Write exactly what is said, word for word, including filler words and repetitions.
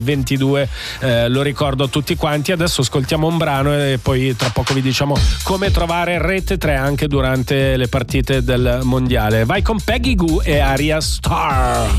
ventidue, eh, lo ricordo a tutti quanti. Adesso ascoltiamo un brano e poi tra poco vi diciamo come trovare Rete tre anche durante le partite del mondiale. Vai con Peggy Goo e Arya Starr.